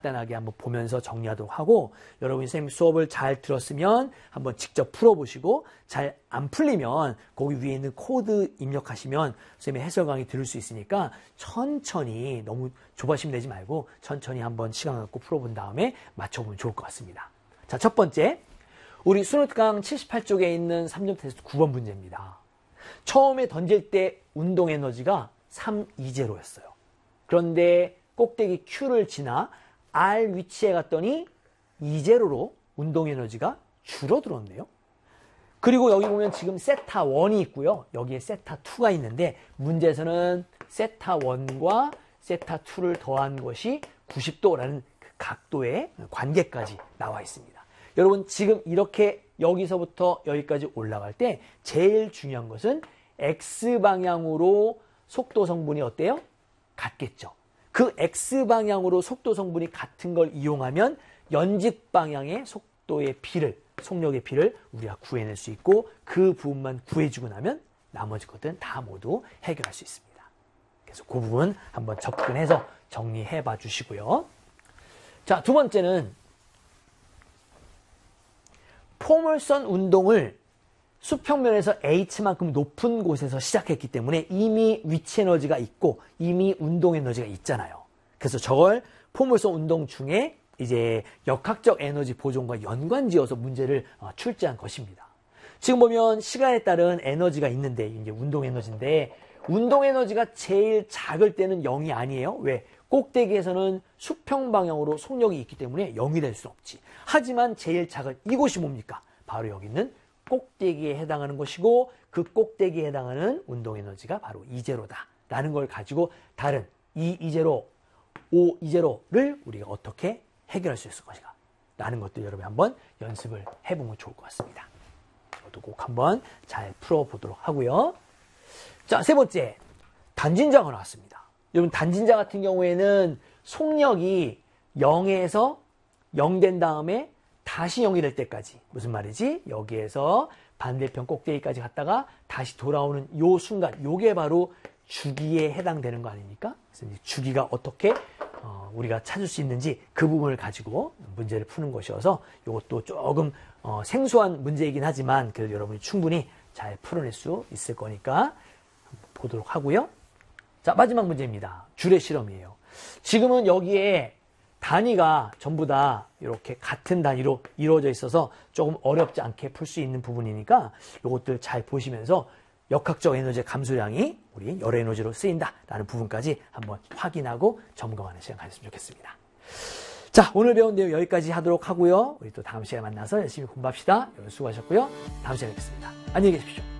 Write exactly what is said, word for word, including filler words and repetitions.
간단하게 한번 보면서 정리하도록 하고, 여러분이 선생님 수업을 잘 들었으면 한번 직접 풀어보시고, 잘 안 풀리면 거기 위에 있는 코드 입력하시면 선생님의 해설 강의 들을 수 있으니까 천천히, 너무 조바심 내지 말고 천천히 한번 시간 갖고 풀어본 다음에 맞춰보면 좋을 것 같습니다. 자, 첫 번째, 우리 수능특강 칠십팔 쪽에 있는 삼 점 테스트 구 번 문제입니다. 처음에 던질 때 운동 에너지가 삼 이제로였어요. 그런데 꼭대기 Q를 지나 R 위치에 갔더니 이제로로 운동 에너지가 줄어들었네요. 그리고 여기 보면 지금 세타 일이 있고요. 여기에 세타 이가 있는데 문제에서는 세타 일과 세타 이를 더한 것이 구십 도라는 그 각도의 관계까지 나와 있습니다. 여러분 지금 이렇게 여기서부터 여기까지 올라갈 때 제일 중요한 것은 X방향으로 속도 성분이 어때요? 같겠죠. 그 X방향으로 속도 성분이 같은 걸 이용하면 연직 방향의 속도의 비를, 속력의 비를 우리가 구해낼 수 있고, 그 부분만 구해주고 나면 나머지 것들은 다 모두 해결할 수 있습니다. 그래서 그 부분 한번 접근해서 정리해 봐 주시고요. 자, 두 번째는 포물선 운동을 수평면에서 H만큼 높은 곳에서 시작했기 때문에 이미 위치 에너지가 있고 이미 운동 에너지가 있잖아요. 그래서 저걸 포물선 운동 중에 이제 역학적 에너지 보존과 연관지어서 문제를 출제한 것입니다. 지금 보면 시간에 따른 에너지가 있는데, 이제 운동 에너지인데, 운동 에너지가 제일 작을 때는 영이 아니에요. 왜? 꼭대기에서는 수평 방향으로 속력이 있기 때문에 영이 될 수 없지. 하지만 제일 작은 이곳이 뭡니까? 바로 여기 있는 꼭대기에 해당하는 것이고, 그 꼭대기에 해당하는 운동 에너지가 바로 이제로다 라는 걸 가지고 다른 이 이제로, 오 이제로를 우리가 어떻게 해결할 수 있을 것인가 라는 것도 여러분이 한번 연습을 해보면 좋을 것 같습니다. 이것도 꼭 한번 잘 풀어보도록 하고요. 자, 세 번째, 단진자가 나왔습니다. 여러분 단진자 같은 경우에는 속력이 영에서 영 된 다음에 다시 영이 될 때까지, 무슨 말이지? 여기에서 반대편 꼭대기까지 갔다가 다시 돌아오는 요 순간, 요게 바로 주기에 해당되는 거 아닙니까? 그래서 이제 주기가 어떻게 어, 우리가 찾을 수 있는지 그 부분을 가지고 문제를 푸는 것이어서 이것도 조금 어, 생소한 문제이긴 하지만 그래도 여러분이 충분히 잘 풀어낼 수 있을 거니까 보도록 하고요. 자, 마지막 문제입니다. 주례 실험이에요. 지금은 여기에 단위가 전부 다 이렇게 같은 단위로 이루어져 있어서 조금 어렵지 않게 풀 수 있는 부분이니까 이것들 잘 보시면서 역학적 에너지의 감소량이 우리 열 에너지로 쓰인다라는 부분까지 한번 확인하고 점검하는 시간 가졌으면 좋겠습니다. 자, 오늘 배운 내용 여기까지 하도록 하고요. 우리 또 다음 시간에 만나서 열심히 공부합시다. 여러분 수고하셨고요. 다음 시간에 뵙겠습니다. 안녕히 계십시오.